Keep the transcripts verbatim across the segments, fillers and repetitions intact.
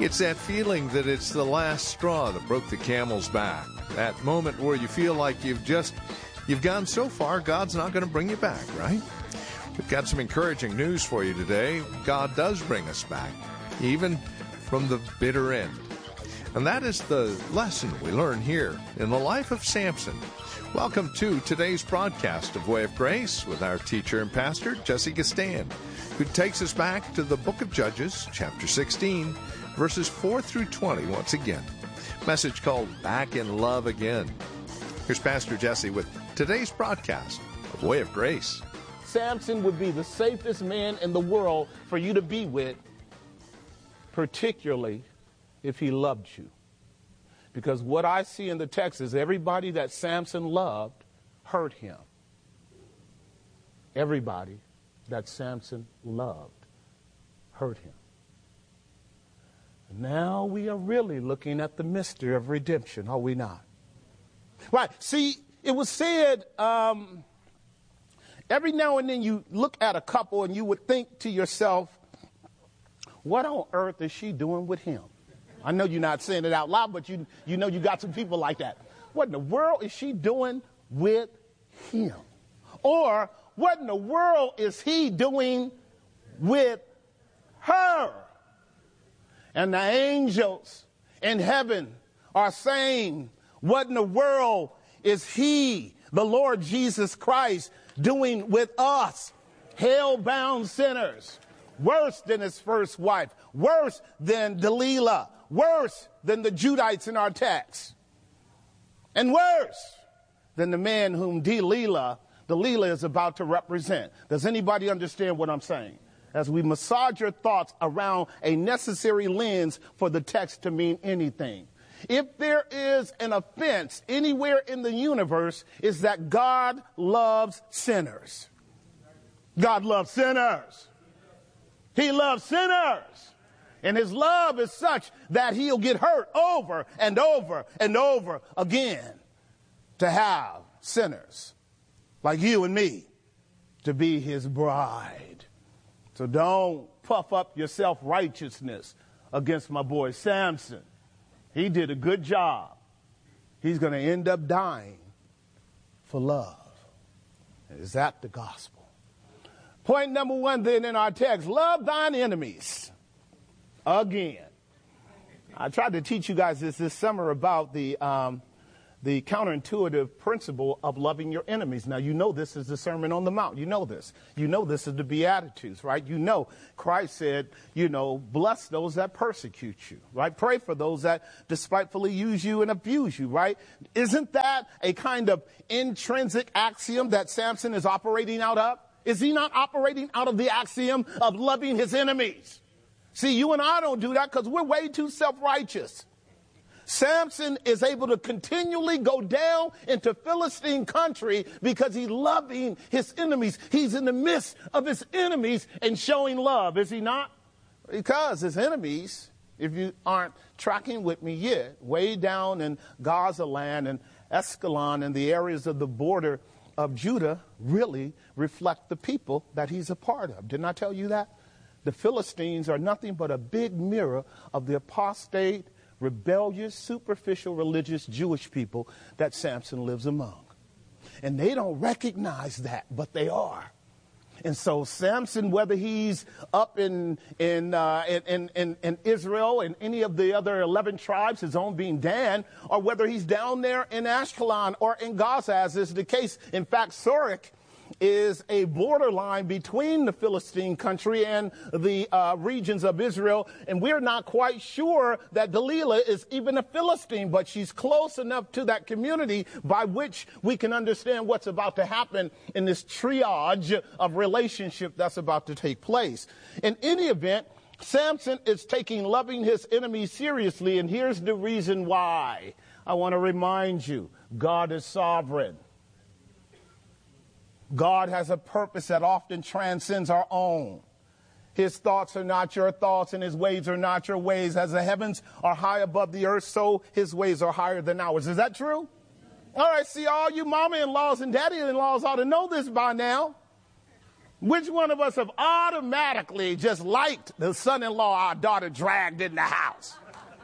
It's that feeling that it's the last straw that broke the camel's back. That moment where you feel like you've just, you've gone so far, God's not going to bring you back, right? We've got some encouraging news for you today. God does bring us back, even from the bitter end. And that is the lesson we learn here in the life of Samson. Welcome to today's broadcast of Way of Grace with our teacher and pastor, Jesse Gistand, who takes us back to the book of Judges, chapter sixteen, verses four through twenty once again. Message called Back in Love Again. Here's Pastor Jesse with today's broadcast of Way of Grace. Samson would be the safest man in the world for you to be with, particularly if he loved you. Because what I see in the text is everybody that Samson loved hurt him. Everybody that Samson loved hurt him. Now we are really looking at the mystery of redemption, are we not? Right. See, it was said, um, every now and then you look at a couple and you would think to yourself, what on earth is she doing with him? I know you're not saying it out loud, but you you know you got some people like that. What in the world is she doing with him? Or what in the world is he doing with her? And the angels in heaven are saying, what in the world is he, the Lord Jesus Christ, doing with us, hell-bound sinners? Worse than his first wife, worse than Delilah, worse than the Judites in our text, and worse than the man whom Delilah, Delilah is about to represent. Does anybody understand what I'm saying? As we massage your thoughts around a necessary lens for the text to mean anything. If there is an offense anywhere in the universe, is that God loves sinners. God loves sinners. He loves sinners. And his love is such that he'll get hurt over and over and over again to have sinners like you and me to be his bride. So don't puff up your self-righteousness against my boy Samson. He did a good job. He's going to end up dying for love. Is that the gospel? Point number one then in our text, love thine enemies. Again. I tried to teach you guys this this summer about the um, the counterintuitive principle of loving your enemies. Now, you know this is the Sermon on the Mount. You know this. You know this is the Beatitudes, right? You know Christ said, you know, bless those that persecute you, right? Pray for those that despitefully use you and abuse you, right? Isn't that a kind of intrinsic axiom that Samson is operating out of? Is he not operating out of the axiom of loving his enemies? See, you and I don't do that because we're way too self-righteous. Samson is able to continually go down into Philistine country because he's loving his enemies. He's in the midst of his enemies and showing love, is he not? Because his enemies, if you aren't tracking with me yet, way down in Gaza land and Ascalon and the areas of the border of Judah really reflect the people that he's a part of. Didn't I tell you that? The Philistines are nothing but a big mirror of the apostate, rebellious, superficial, religious Jewish people that Samson lives among. And they don't recognize that, but they are. And so Samson, whether he's up in in, uh, in in in Israel and any of the other eleven tribes, his own being Dan, or whether he's down there in Ashkelon or in Gaza, as is the case. In fact, Sorek is a borderline between the Philistine country and the uh, regions of Israel. And we're not quite sure that Delilah is even a Philistine, but she's close enough to that community by which we can understand what's about to happen in this triage of relationship that's about to take place. In any event, Samson is taking loving his enemies seriously, and here's the reason why. I want to remind you, God is sovereign. God has a purpose that often transcends our own. His thoughts are not your thoughts, and his ways are not your ways. As the heavens are high above the earth, so his ways are higher than ours. Is that true? All right, see, all you mama-in-laws and daddy-in-laws ought to know this by now. Which one of us have automatically just liked the son-in-law our daughter dragged in the house?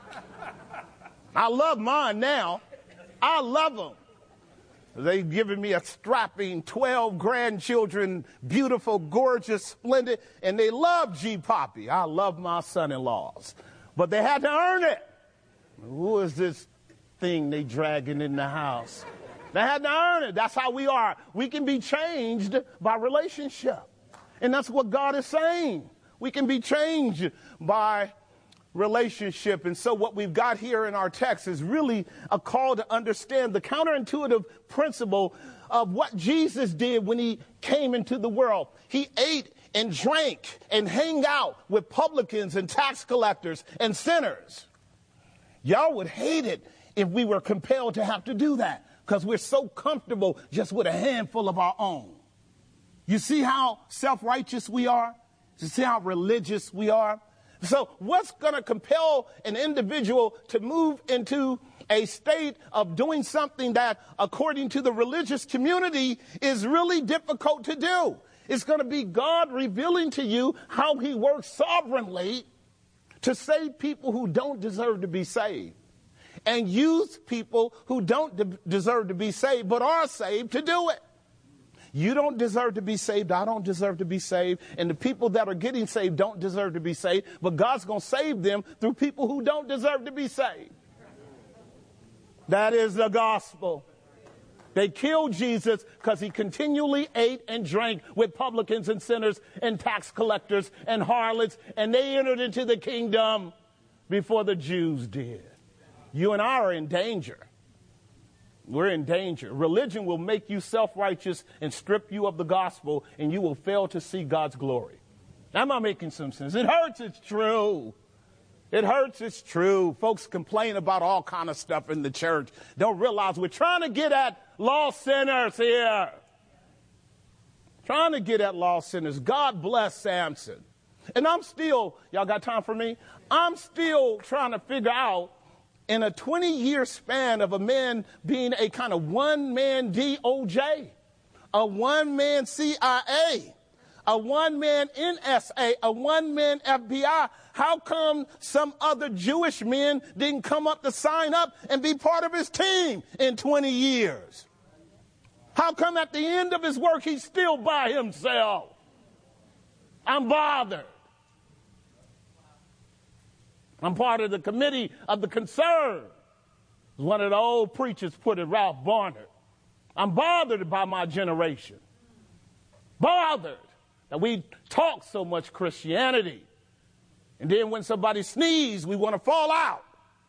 I love mine now. I love them. They've given me a strapping twelve grandchildren, beautiful, gorgeous, splendid, and they love G. Poppy. I love my son-in-laws. But they had to earn it. Who is this thing they dragging in the house? They had to earn it. That's how we are. We can be changed by relationship. And that's what God is saying. We can be changed by relationship. And so what we've got here in our text is really a call to understand the counterintuitive principle of what Jesus did when he came into the world. He ate and drank and hang out with publicans and tax collectors and sinners. Y'all would hate it if we were compelled to have to do that, because we're so comfortable just with a handful of our own. You see how self-righteous we are? You see how religious we are? So what's going to compel an individual to move into a state of doing something that, according to the religious community, is really difficult to do? It's going to be God revealing to you how he works sovereignly to save people who don't deserve to be saved, and use people who don't de- deserve to be saved but are saved to do it. You don't deserve to be saved. I don't deserve to be saved. And the people that are getting saved don't deserve to be saved. But God's going to save them through people who don't deserve to be saved. That is the gospel. They killed Jesus because he continually ate and drank with publicans and sinners and tax collectors and harlots. And they entered into the kingdom before the Jews did. You and I are in danger. We're in danger. Religion will make you self-righteous and strip you of the gospel, and you will fail to see God's glory. Am I making some sense? It hurts, it's true. It hurts, it's true. Folks complain about all kind of stuff in the church. Don't realize we're trying to get at lost sinners here. Trying to get at lost sinners. God bless Samson. And I'm still, y'all got time for me? I'm still trying to figure out, in a twenty-year span of a man being a kind of one-man D O J, a one-man C I A, a one-man N S A, a one-man F B I, how come some other Jewish men didn't come up to sign up and be part of his team in twenty years? How come at the end of his work he's still by himself? I'm bothered. I'm part of the committee of the concern. One of the old preachers put it, Ralph Barnard. I'm bothered by my generation. Bothered that we talk so much Christianity. And then when somebody sneezes, we want to fall out.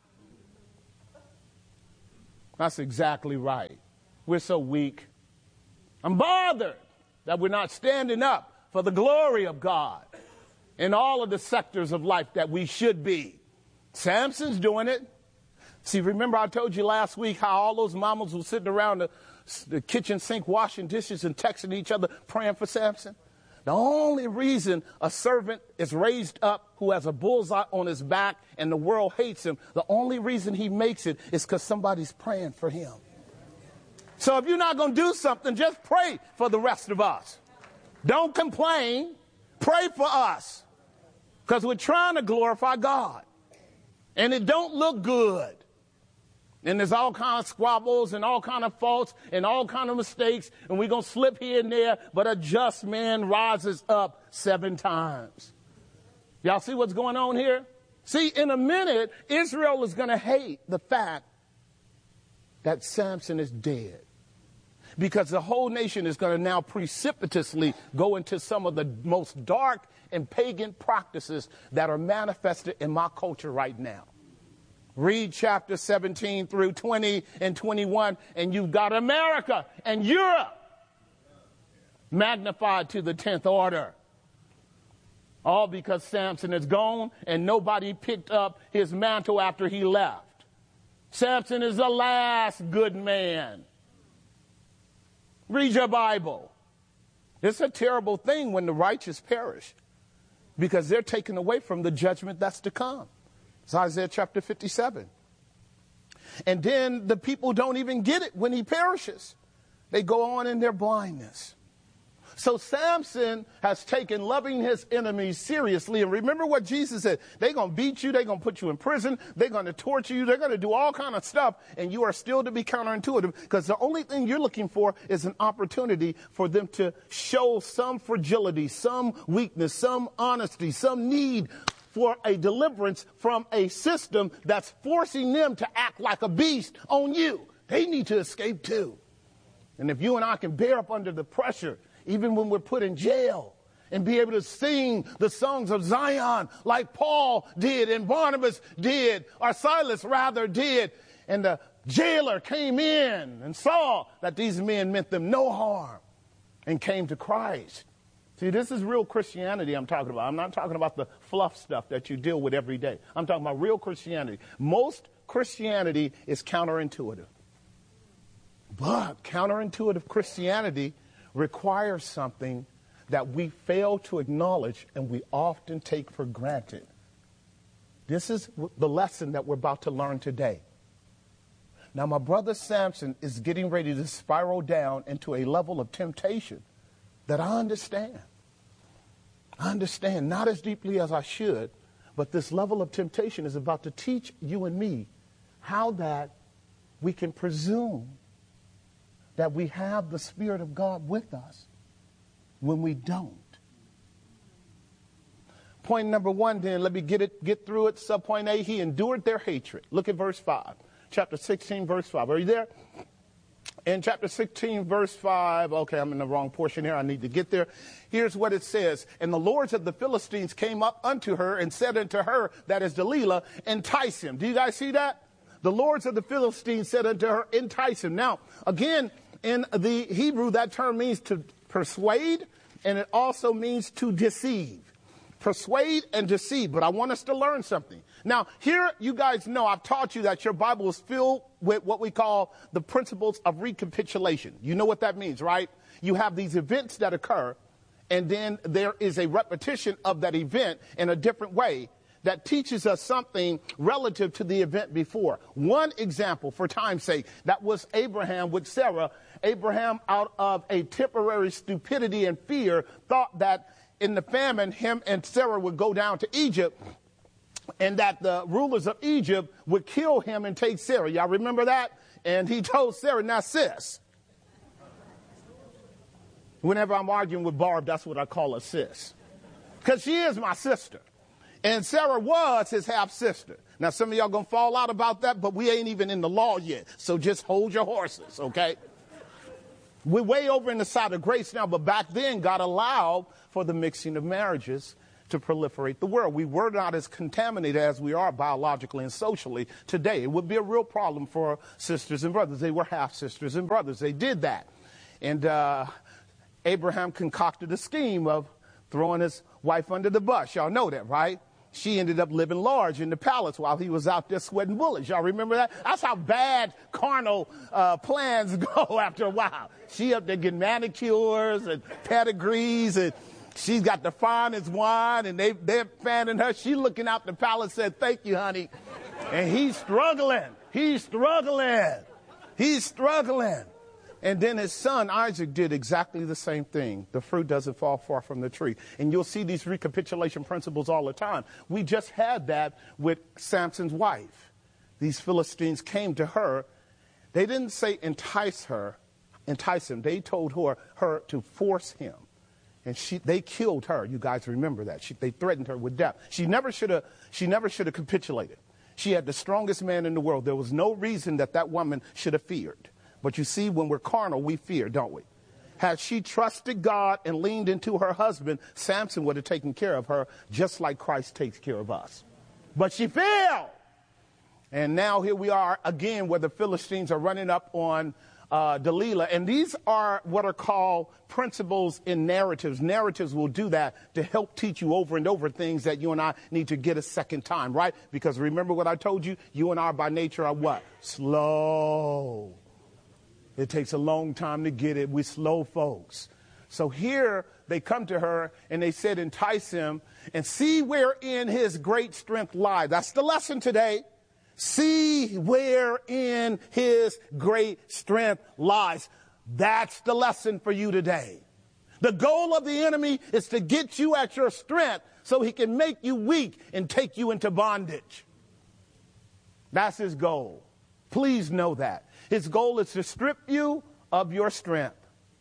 That's exactly right. We're so weak. I'm bothered that we're not standing up for the glory of God in all of the sectors of life that we should be. Samson's doing it. See, remember I told you last week how all those mamas were sitting around the, the kitchen sink washing dishes and texting each other praying for Samson? The only reason a servant is raised up who has a bullseye on his back and the world hates him, the only reason he makes it is because somebody's praying for him. So if you're not going to do something, just pray for the rest of us. Don't complain. Pray for us, because we're trying to glorify God. And it don't look good. And there's all kind of squabbles and all kind of faults and all kind of mistakes. And we're going to slip here and there. But a just man rises up seven times. Y'all see what's going on here? See, in a minute, Israel is going to hate the fact that Samson is dead, because the whole nation is going to now precipitously go into some of the most dark and pagan practices that are manifested in my culture right now. Read chapter seventeen through twenty and twenty-one, and you've got America and Europe magnified to the tenth order. All because Samson is gone and nobody picked up his mantle after he left. Samson is the last good man. Read your Bible. It's a terrible thing when the righteous perish, because they're taken away from the judgment that's to come. It's Isaiah chapter fifty-seven. And then the people don't even get it when he perishes. They go on in their blindness. So Samson has taken loving his enemies seriously. And remember what Jesus said. They're going to beat you. They're going to put you in prison. They're going to torture you. They're going to do all kind of stuff. And you are still to be counterintuitive, because the only thing you're looking for is an opportunity for them to show some fragility, some weakness, some honesty, some need for a deliverance from a system that's forcing them to act like a beast on you. They need to escape too. And if you and I can bear up under the pressure, even when we're put in jail, and be able to sing the songs of Zion like Paul did and Barnabas did, or Silas rather did, and the jailer came in and saw that these men meant them no harm and came to Christ. See, this is real Christianity I'm talking about. I'm not talking about the fluff stuff that you deal with every day. I'm talking about real Christianity. Most Christianity is counterintuitive. But counterintuitive Christianity requires something that we fail to acknowledge and we often take for granted. This is the lesson that we're about to learn today. Now, my brother Samson is getting ready to spiral down into a level of temptation that I understand. I understand, not as deeply as I should, but this level of temptation is about to teach you and me how that we can presume that we have the Spirit of God with us when we don't. Point number one, then, let me get it, get through it. Subpoint A, he endured their hatred. Look at verse five. Chapter sixteen, verse five. Are you there? In chapter sixteen, verse five, okay, I'm in the wrong portion here. I need to get there. Here's what it says. And the lords of the Philistines came up unto her and said unto her, that is Delilah, entice him. Do you guys see that? The lords of the Philistines said unto her, entice him. Now, again, in the Hebrew, that term means to persuade, and it also means to deceive. Persuade and deceive. But I want us to learn something. Now, here you guys know I've taught you that your Bible is filled with what we call the principles of recapitulation. You know what that means, right? You have these events that occur, and then there is a repetition of that event in a different way that teaches us something relative to the event before. One example, for time's sake, that was Abraham with Sarah. Abraham, out of a temporary stupidity and fear, thought that in the famine, him and Sarah would go down to Egypt, and that the rulers of Egypt would kill him and take Sarah. Y'all remember that? And he told Sarah, now sis. Whenever I'm arguing with Barb, that's what I call a sis. Because she is my sister. And Sarah was his half-sister. Now, some of y'all going to fall out about that, but we ain't even in the law yet. So just hold your horses, okay? We're way over in the side of grace now, but back then God allowed for the mixing of marriages to proliferate the world. We were not as contaminated as we are biologically and socially today. It would be a real problem for sisters and brothers. They were half-sisters and brothers. They did that. And uh, Abraham concocted a scheme of throwing his wife under the bus. Y'all know that, right? She ended up living large in the palace while he was out there sweating bullets. Y'all remember that? That's how bad carnal uh, plans go after a while. She up there getting manicures and pedigrees, and she's got the finest wine, and they, they're fanning her. She looking out the palace, said, thank you, honey. And he's struggling. He's struggling. He's struggling. And then his son Isaac did exactly the same thing. The fruit doesn't fall far from the tree. And you'll see these recapitulation principles all the time. We just had that with Samson's wife. These Philistines came to her. They didn't say entice her, entice him. They told her, her to force him. And she, they killed her. You guys remember that. She, they threatened her with death. She never should have, she never should have capitulated. She had the strongest man in the world. There was no reason that that woman should have feared. But you see, when we're carnal, we fear, don't we? Had she trusted God and leaned into her husband, Samson would have taken care of her just like Christ takes care of us. But she failed. And now here we are again where the Philistines are running up on uh, Delilah. And these are what are called principles in narratives. Narratives will do that to help teach you over and over things that you and I need to get a second time, right? Because remember what I told you? You and I by nature are what? Slow. It takes a long time to get it. We slow folks. So here they come to her and they said, entice him and see wherein his great strength lies. That's the lesson today. See wherein his great strength lies. That's the lesson for you today. The goal of the enemy is to get you at your strength so he can make you weak and take you into bondage. That's his goal. Please know that. His goal is to strip you of your strength,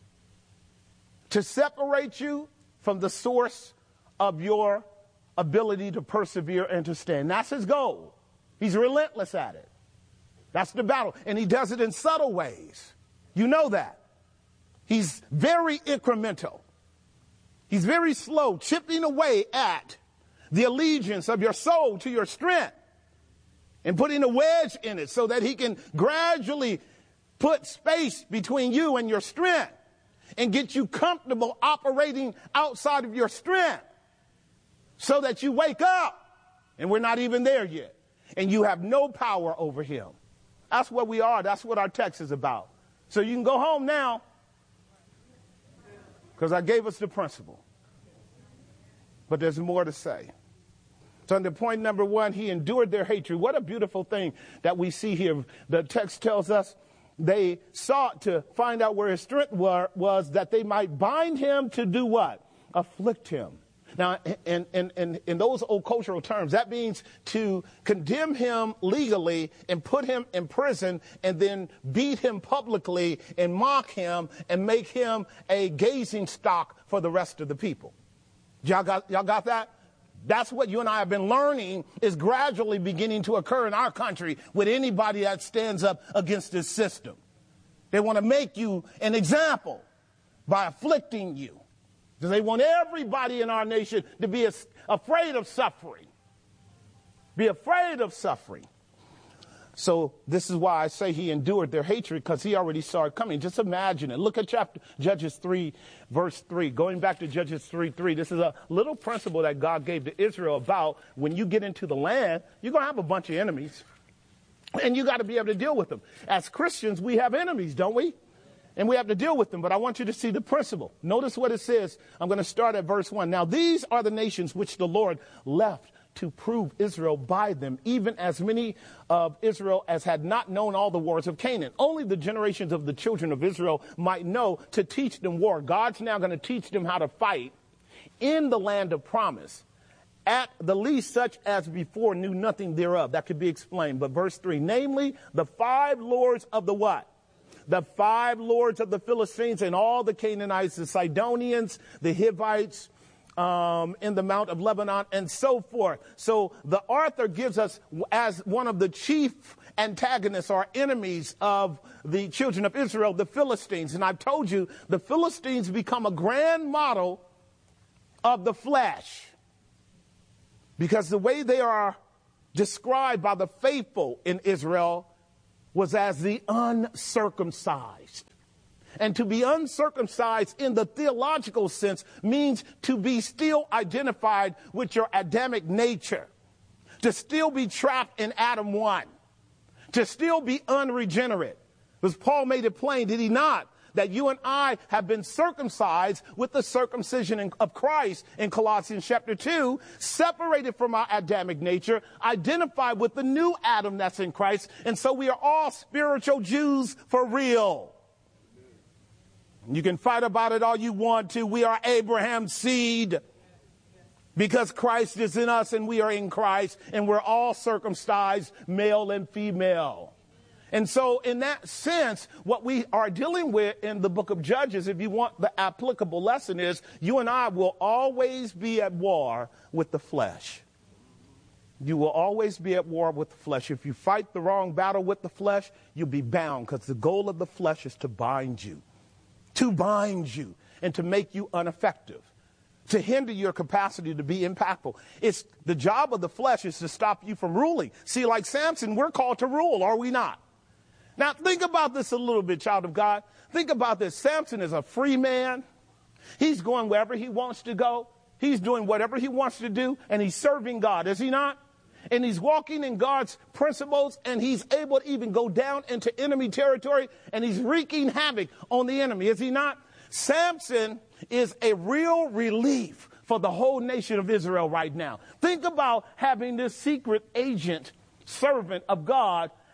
to separate you from the source of your ability to persevere and to stand. That's his goal. He's relentless at it. That's the battle. And he does it in subtle ways. You know that. He's very incremental. He's very slow, chipping away at the allegiance of your soul to your strength and putting a wedge in it so that he can gradually put space between you and your strength and get you comfortable operating outside of your strength so that you wake up and we're not even there yet and you have no power over him. That's what we are. That's what our text is about. So you can go home now because I gave us the principle. But there's more to say. So under point number one, he endured their hatred. What a beautiful thing that we see here. The text tells us they sought to find out where his strength were, was that they might bind him to do what? Afflict him. Now, in, in, in, in those old cultural terms, that means to condemn him legally and put him in prison and then beat him publicly and mock him and make him a gazing stock for the rest of the people. Y'all got, y'all got that? That's what you and I have been learning is gradually beginning to occur in our country with anybody that stands up against this system. They want to make you an example by afflicting you. Because they want everybody in our nation to be as, afraid of suffering. Be afraid of suffering. So this is why I say he endured their hatred, because he already saw it coming. Just imagine it. Look at chapter Judges three, verse three. Going back to Judges three, three. This is a little principle that God gave to Israel about when you get into the land, you're going to have a bunch of enemies. And you got to be able to deal with them. As Christians, we have enemies, don't we? And we have to deal with them, but I want you to see the principle. Notice what it says. I'm going to start at verse one. Now, these are the nations which the Lord left to prove Israel by them, even as many of Israel as had not known all the wars of Canaan. Only the generations of the children of Israel might know to teach them war. God's now going to teach them how to fight in the land of promise. At the least, such as before knew nothing thereof. That could be explained. But verse three, namely, the five lords of the what? The five lords of the Philistines and all the Canaanites, the Sidonians, the Hivites, um, in the Mount of Lebanon, and so forth. So the author gives us as one of the chief antagonists or enemies of the children of Israel, the Philistines. And I've told you, the Philistines become a grand model of the flesh because the way they are described by the faithful in Israel was as the uncircumcised. And to be uncircumcised in the theological sense means to be still identified with your Adamic nature, to still be trapped in Adam one, to still be unregenerate. Because Paul made it plain, did he not? That you and I have been circumcised with the circumcision of Christ in Colossians chapter two, separated from our Adamic nature, identified with the new Adam that's in Christ. And so we are all spiritual Jews for real. You can fight about it all you want to. We are Abraham's seed because Christ is in us and we are in Christ, and we're all circumcised, male and female. And so in that sense, what we are dealing with in the book of Judges, if you want the applicable lesson, is you and I will always be at war with the flesh. You will always be at war with the flesh. If you fight the wrong battle with the flesh, you'll be bound, because the goal of the flesh is to bind you, to bind you and to make you ineffective, to hinder your capacity to be impactful. It's the job of the flesh is to stop you from ruling. See, like Samson, we're called to rule, are we not? Now, think about this a little bit, child of God. Think about this. Samson is a free man. He's going wherever he wants to go. He's doing whatever he wants to do, and he's serving God, is he not? And he's walking in God's principles, and he's able to even go down into enemy territory, and he's wreaking havoc on the enemy, is he not? Samson is a real relief for the whole nation of Israel right now. Think about having this secret agent servant of God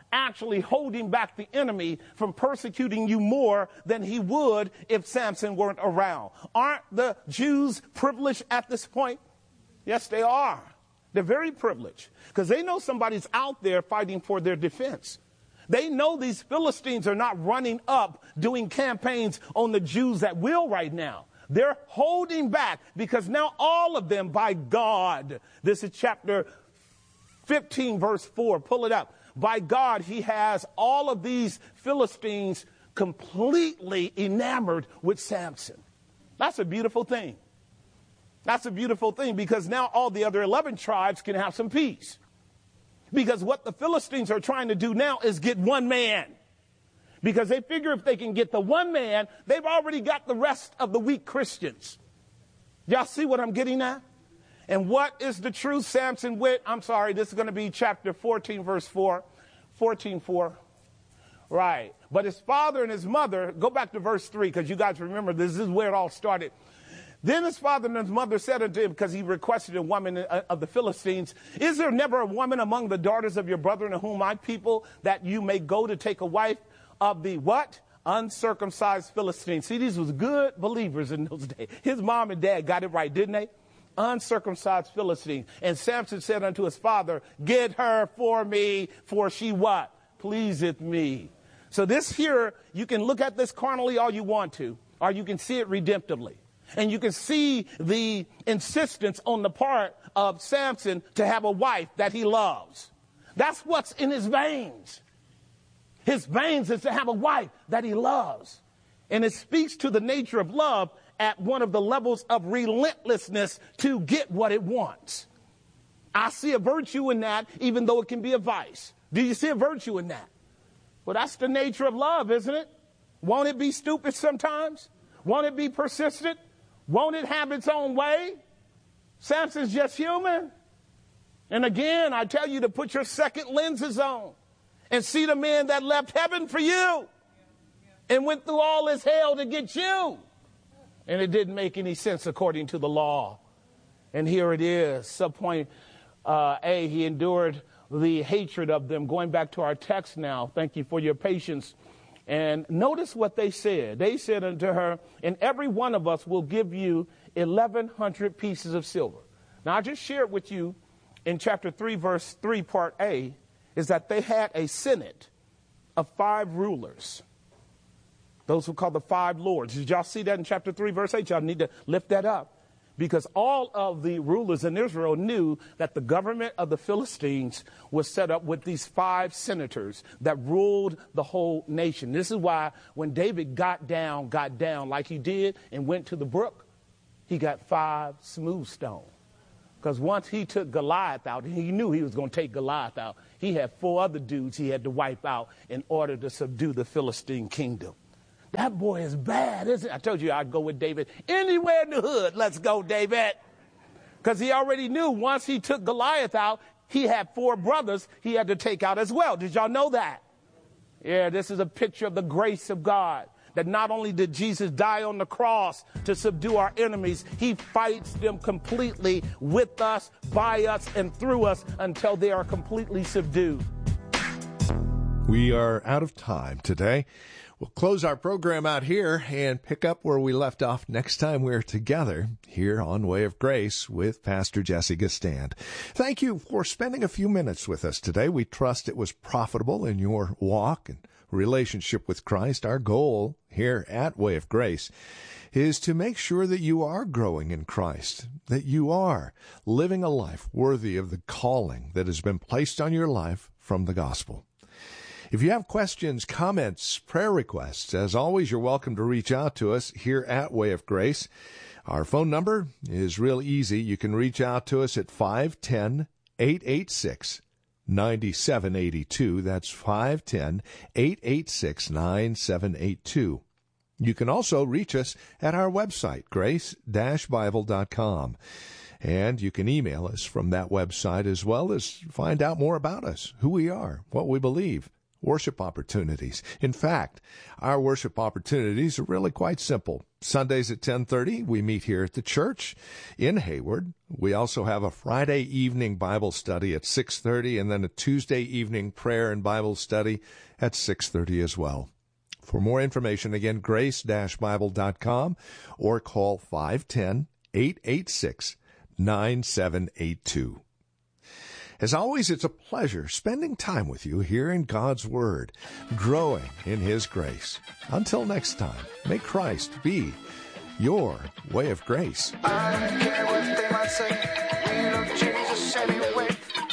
actually holding back the enemy from persecuting you more than he would if Samson weren't around. Aren't the Jews privileged at this point? Yes, they are. They're very privileged because they know somebody's out there fighting for their defense. They know these Philistines are not running up doing campaigns on the Jews at will right now. They're holding back because now all of them, by God, this is chapter fifteen, verse four, pull it up. By God, he has all of these Philistines completely enamored with Samson. That's a beautiful thing. That's a beautiful thing because now all the other eleven tribes can have some peace. Because what the Philistines are trying to do now is get one man. Because they figure if they can get the one man, they've already got the rest of the weak Christians. Y'all see what I'm getting at? And what is the truth? Samson went, I'm sorry, this is going to be chapter fourteen, verse four. fourteen, four. Right. But his father and his mother, go back to verse three, because you guys remember this is where it all started. Then his father and his mother said unto him, because he requested a woman of the Philistines, is there never a woman among the daughters of your brethren of whom I people, that you may go to take a wife of the what? Uncircumcised Philistines. See, these was good believers in those days. His mom and dad got it right, didn't they? Uncircumcised Philistines. And Samson said unto his father, get her for me, for she what? Pleaseth me. So this here, you can look at this carnally all you want to, or you can see it redemptively. And you can see the insistence on the part of Samson to have a wife that he loves. That's what's in his veins. His veins is to have a wife that he loves. And it speaks to the nature of love at one of the levels of relentlessness to get what it wants. I see a virtue in that, even though it can be a vice. Do you see a virtue in that? Well, that's the nature of love, isn't it? Won't it be stupid sometimes? Won't it be persistent? Won't it have its own way? Samson's just human. And again, I tell you to put your second lenses on and see the man that left heaven for you and went through all his hell to get you. And it didn't make any sense according to the law. And here it is. Subpoint uh, A, he endured the hatred of them. Going back to our text now, thank you for your patience. And notice what they said. They said unto her, and every one of us will give you eleven hundred pieces of silver. Now, I just shared with you in chapter three, verse three, part A, is that they had a senate of five rulers. Those who call the five lords. Did y'all see that in chapter three, verse eight? Y'all need to lift that up. Because all of the rulers in Israel knew that the government of the Philistines was set up with these five senators that ruled the whole nation. This is why when David got down, got down like he did and went to the brook, he got five smooth stones. Because once he took Goliath out, and he knew he was going to take Goliath out, he had four other dudes he had to wipe out in order to subdue the Philistine kingdom. That boy is bad, isn't it? I told you I'd go with David anywhere in the hood. Let's go, David. Because he already knew once he took Goliath out, he had four brothers he had to take out as well. Did y'all know that? Yeah, this is a picture of the grace of God. That not only did Jesus die on the cross to subdue our enemies, he fights them completely with us, by us, and through us until they are completely subdued. We are out of time today. We'll close our program out here and pick up where we left off next time we're together here on Way of Grace with Pastor Jesse Gistand. Thank you for spending a few minutes with us today. We trust it was profitable in your walk and relationship with Christ. Our goal here at Way of Grace is to make sure that you are growing in Christ, that you are living a life worthy of the calling that has been placed on your life from the gospel. If you have questions, comments, prayer requests, as always, you're welcome to reach out to us here at Way of Grace. Our phone number is real easy. You can reach out to us at five one zero, eight eight six, nine seven eight two. That's five one zero, eight eight six, nine seven eight two. You can also reach us at our website, grace dash bible dot com. And you can email us from that website as well as find out more about us, who we are, what we believe, worship opportunities. In fact, our worship opportunities are really quite simple. Sundays at ten thirty, we meet here at the church in Hayward. We also have a Friday evening Bible study at six thirty and then a Tuesday evening prayer and Bible study at six thirty as well. For more information, again, grace dash bible dot com or call five one zero, eight eight six, nine seven eight two. As always, it's a pleasure spending time with you here in God's Word, growing in His grace. Until next time, may Christ be your way of grace. I don't care what they might say, we love Jesus anyway.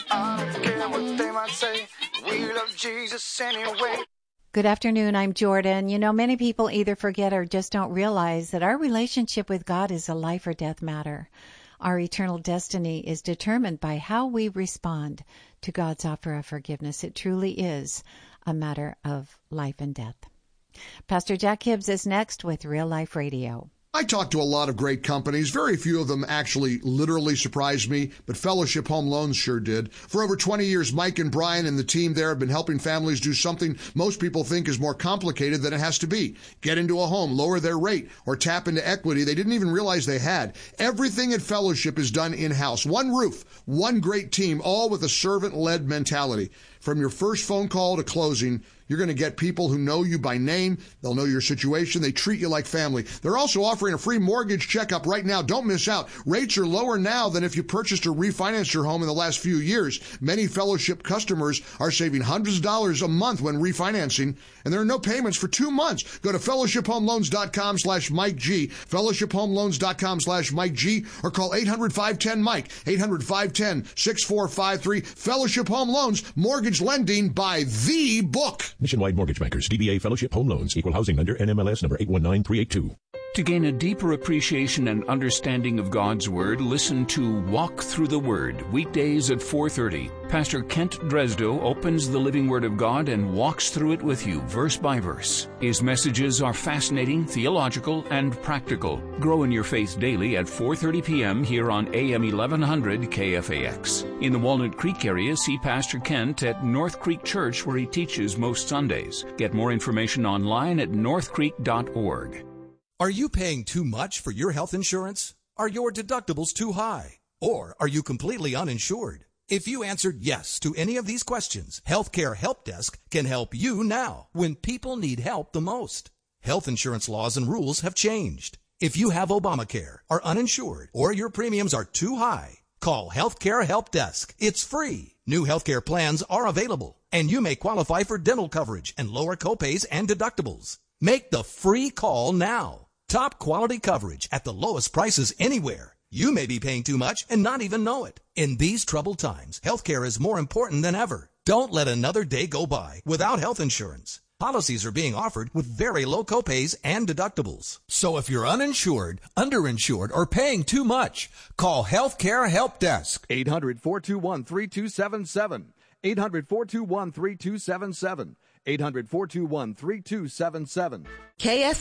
I don't care what they might say, we love Jesus anyway. Good afternoon, I'm Jordan. You know, many people either forget or just don't realize that our relationship with God is a life or death matter. Our eternal destiny is determined by how we respond to God's offer of forgiveness. It truly is a matter of life and death. Pastor Jack Hibbs is next with Real Life Radio. I talk to a lot of great companies. Very few of them actually literally surprised me, but Fellowship Home Loans sure did. For over twenty years, Mike and Brian and the team there have been helping families do something most people think is more complicated than it has to be. Get into a home, lower their rate, or tap into equity they didn't even realize they had. Everything at Fellowship is done in-house. One roof, one great team, all with a servant-led mentality. From your first phone call to closing, you're going to get people who know you by name. They'll know your situation. They treat you like family. They're also offering a free mortgage checkup right now. Don't miss out. Rates are lower now than if you purchased or refinanced your home in the last few years. Many Fellowship customers are saving hundreds of dollars a month when refinancing, and there are no payments for two months. Go to fellowship home loans dot com slash Mike G, fellowship home loans dot com slash Mike G, or call eight hundred, five one zero, Mike, eight hundred, five one zero, six four five three. Fellowship Home Loans, mortgage lending by the book. Nationwide Mortgage Bankers, D B A Fellowship Home Loans, Equal Housing Lender, N M L S number eight one nine three eight two. To gain a deeper appreciation and understanding of God's Word, listen to Walk Through the Word, weekdays at four thirty. Pastor Kent Dresdo opens the living Word of God and walks through it with you, verse by verse. His messages are fascinating, theological, and practical. Grow in your faith daily at four thirty p.m. here on A M eleven hundred K F A X. In the Walnut Creek area, see Pastor Kent at North Creek Church, where he teaches most Sundays. Get more information online at north creek dot org. Are you paying too much for your health insurance? Are your deductibles too high? Or are you completely uninsured? If you answered yes to any of these questions, Healthcare Help Desk can help you now when people need help the most. Health insurance laws and rules have changed. If you have Obamacare, are uninsured, or your premiums are too high, call Healthcare Help Desk. It's free. New healthcare plans are available, and you may qualify for dental coverage and lower copays and deductibles. Make the free call now. Top quality coverage at the lowest prices anywhere. You may be paying too much and not even know it. In these troubled times, healthcare is more important than ever. Don't let another day go by without health insurance. Policies are being offered with very low copays and deductibles. So if you're uninsured, underinsured, or paying too much, call Healthcare Help Desk. eight hundred, four two one, three two seven seven. eight hundred, four two one, three two seven seven. eight hundred, four two one, three two seven seven. K F